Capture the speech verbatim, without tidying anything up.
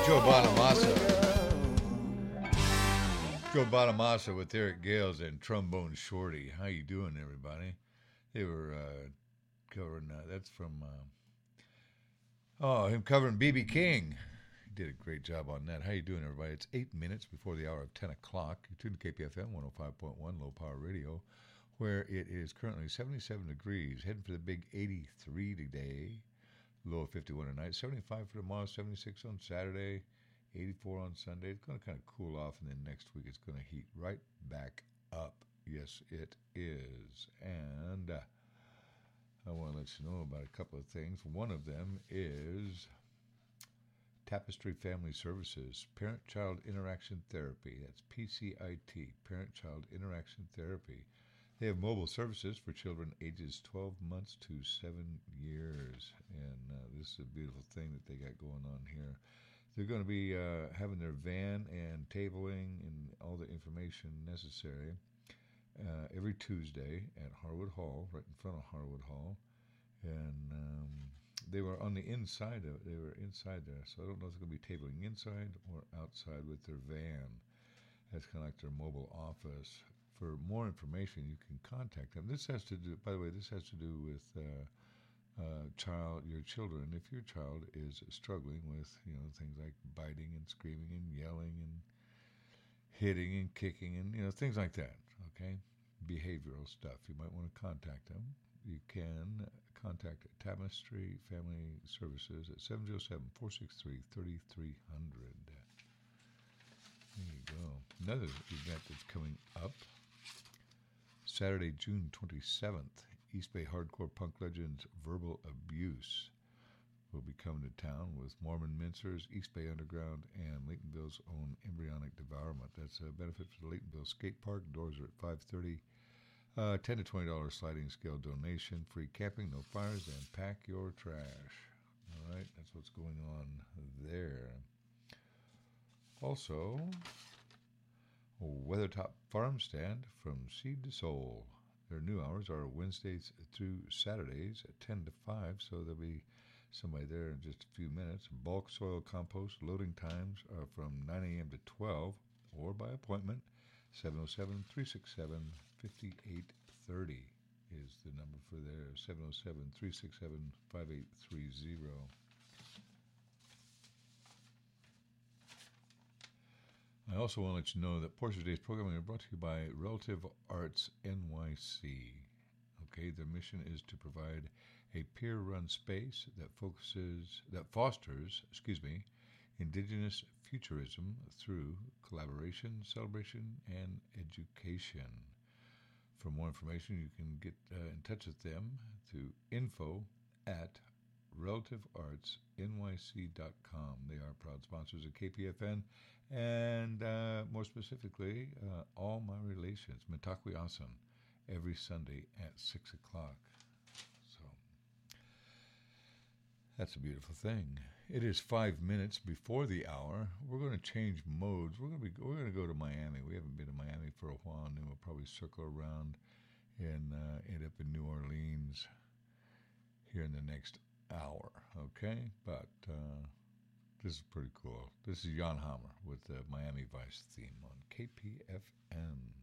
Joe Bonamassa. Joe Bonamassa with Eric Gales and Trombone Shorty. How you doing, everybody? They were uh, covering, uh, that's from, uh, oh, him covering B B King. He did a great job on that. How you doing, everybody? It's eight minutes before the hour of ten o'clock. You're tuned to K P F M one oh five point one, Low Power Radio, where it is currently seventy-seven degrees, heading for the big eighty-three today. Low of fifty-one tonight, seventy-five for tomorrow, seventy-six on Saturday, eighty-four on Sunday. It's going to kind of cool off, and then next week it's going to heat right back up. Yes, it is. And uh, I want to let you know about a couple of things. One of them is Tapestry Family Services, Parent-Child Interaction Therapy. That's P C I T, Parent-Child Interaction Therapy. They have mobile services for children ages twelve months to seven years. And uh, this is a beautiful thing that they got going on here. They're going to be uh, having their van and tabling and all the information necessary uh, every Tuesday at Harwood Hall, right in front of Harwood Hall. And um, they were on the inside of it. They were inside there. So I don't know if they're going to be tabling inside or outside with their van. That's kind of like their mobile office. For more information, you can contact them. This has to do, by the way, this has to do with uh, uh, child, your children. If your child is struggling with, you know, things like biting and screaming and yelling and hitting and kicking and, you know, things like that, okay? Behavioral stuff. You might want to contact them. You can contact Tapestry Family Services at seven oh seven, four six three, three three zero zero. There you go. Another event that's coming up. Saturday, June twenty-seventh, East Bay hardcore punk legends Verbal Abuse will be coming to town with Mormon Mincers, East Bay Underground, and Laytonville's own Embryonic Devourment. That's a benefit for the Laytonville Skate Park. Doors are at five thirty. Uh, ten to twenty dollars sliding scale donation. Free camping, no fires, and pack your trash. All right, that's what's going on there. Also, Weathertop Farm Stand from Seed to Soul. Their new hours are Wednesdays through Saturdays at ten to five, so there'll be somebody there in just a few minutes. Bulk soil compost loading times are from nine a.m. to twelve or by appointment. seven oh seven, three six seven, five eight three oh is the number for there. seven oh seven, three six seven, five eight three oh. I also want to let you know that portion of today's programming is brought to you by Relative Arts N Y C. Okay, their mission is to provide a peer-run space that focuses, that fosters, excuse me, Indigenous futurism through collaboration, celebration, and education. For more information, you can get uh, in touch with them through info at relative arts n y c dot com. They are proud sponsors of K P F N and uh, more specifically, uh, All My Relations, Mitakuye Oyasin, every Sunday at six o'clock. So that's a beautiful thing. It is five minutes before the hour. We're going to change modes. We're going to be we're going to go to Miami. We haven't been to Miami for a while, and then we'll probably circle around and uh, end up in New Orleans here in the next hour, okay? But uh, this is pretty cool. This is Jan Hammer with the Miami Vice theme on K P F M.